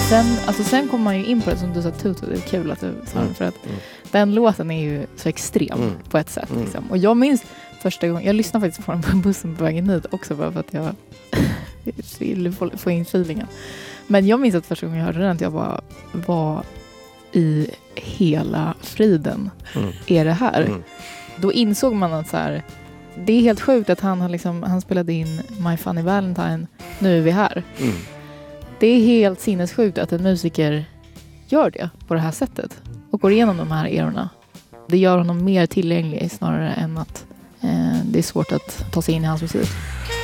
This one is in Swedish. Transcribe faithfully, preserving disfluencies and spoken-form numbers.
sen, alltså sen kommer man ju in på det som du sa, Tutu, det är kul att du sa mm. för att mm. den låten är ju så extrem mm. på ett sätt. Liksom. Och jag minns första gången, jag lyssnade faktiskt på den på bussen på vägen hit också bara för att jag ville få, få in feelingen. Men jag minns att första gången jag hörde den att jag bara var i hela friden mm. är det här. Mm. Då insåg man att så här, det är helt sjukt att han har liksom, han spelade in My Funny Valentine, nu är vi här. Mm. Det är helt sinnessjukt att en musiker gör det på det här sättet och går igenom de här erorna. Det gör honom mer tillgänglig snarare än att eh, det är svårt att ta sig in i hans musik.